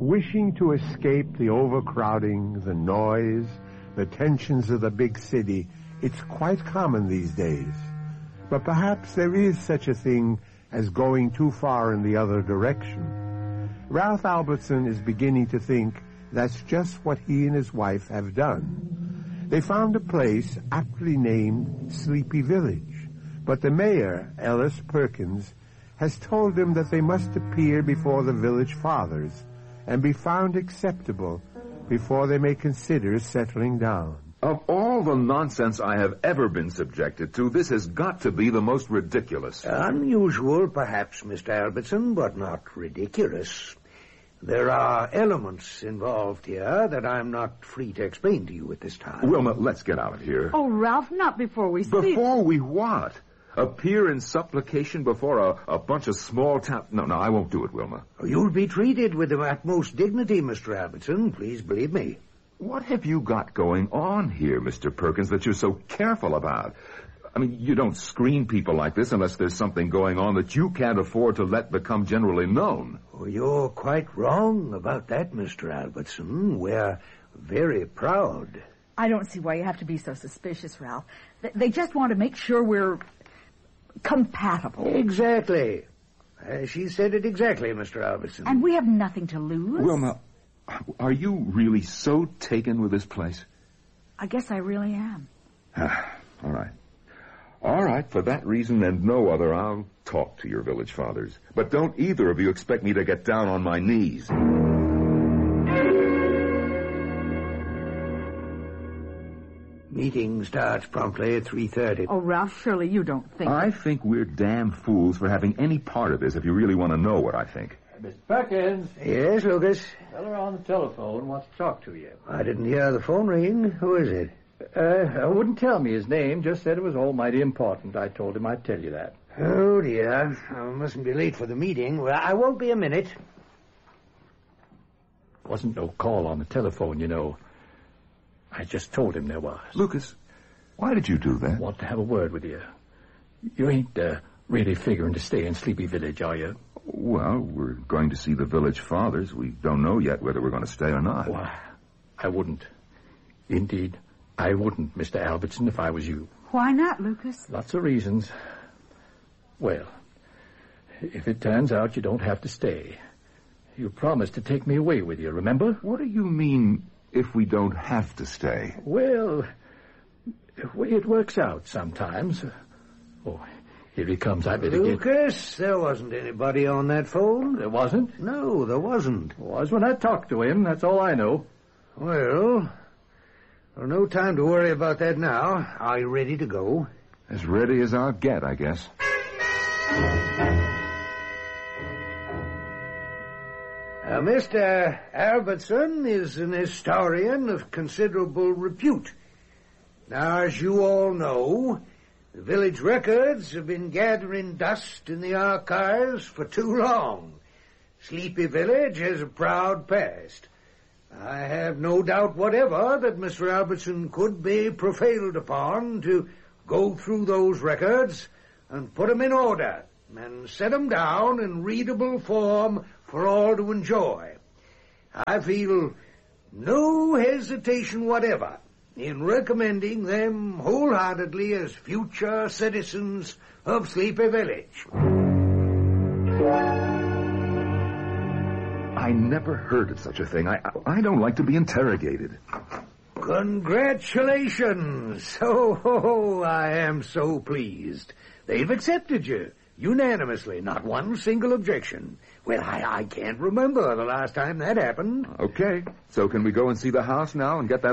Wishing to escape the overcrowding, the noise, the tensions of the big city, it's quite common these days. But perhaps there is such a thing as going too far in the other direction. Ralph Albertson is beginning to think that's just what he and his wife have done. They found a place aptly named Sleepy Village, but the mayor, Ellis Perkins, has told them that they must appear before the village fathers and be found acceptable before they may consider settling down. Of all the nonsense I have ever been subjected to, this has got to be the most ridiculous. Unusual, perhaps, Mr. Albertson, but not ridiculous. There are elements involved here that I'm not free to explain to you at this time. Wilma, let's get out of here. Oh, Ralph, not before we see... Before we what? Appear in supplication before a bunch of small town... No, I won't do it, Wilma. You'll be treated with the utmost dignity, Mr. Albertson. Please believe me. What have you got going on here, Mr. Perkins, that you're so careful about? I mean, you don't screen people like this unless there's something going on that you can't afford to let become generally known. Oh, you're quite wrong about that, Mr. Albertson. We're very proud. I don't see why you have to be so suspicious, Ralph. They just want to make sure we're compatible. Exactly. She said it exactly, Mr. Albertson. And we have nothing to lose. Wilma, are you really so taken with this place? I guess I really am. All right. All right, for that reason and no other, I'll talk to your village fathers. But don't either of you expect me to get down on my knees. Meeting starts promptly at 3:30. Oh, Ralph, surely you don't think... I think we're damn fools for having any part of this, if you really want to know what I think. Mr. Perkins. Yes, Lucas? Feller on the telephone wants to talk to you. I didn't hear the phone ring. Who is it? Wouldn't tell me his name, just said it was almighty important. I told him I'd tell you that. Oh, dear. I mustn't be late for the meeting. Well, I won't be a minute. Wasn't no call on the telephone, you know. I just told him there was. Lucas, why did you do that? Want to have a word with you. You ain't really figuring to stay in Sleepy Village, are you? Well, we're going to see the village fathers. We don't know yet whether we're going to stay or not. Why, I wouldn't. Indeed, I wouldn't, Mr. Albertson, if I was you. Why not, Lucas? Lots of reasons. Well, if it turns out you don't have to stay, you promised to take me away with you, remember? What do you mean, if we don't have to stay? Well, the way it works out sometimes. Oh, here he comes. I better Lucas, there wasn't anybody on that phone. There wasn't? No, there wasn't. Was when I talked to him, that's all I know. Well, no time to worry about that now. Are you ready to go? As ready as I'll get, I guess. Mr. Albertson is an historian of considerable repute. Now, as you all know, the village records have been gathering dust in the archives for too long. Sleepy Village has a proud past. I have no doubt whatever that Mr. Albertson could be prevailed upon to go through those records and put them in order and set them down in readable form for all to enjoy. I feel no hesitation whatever in recommending them wholeheartedly as future citizens of Sleepy Village. I never heard of such a thing. I don't like to be interrogated. Congratulations! Oh, I am so pleased. They've accepted you unanimously, not one single objection. Well, I can't remember the last time that happened. Okay, so can we go and see the house now and get that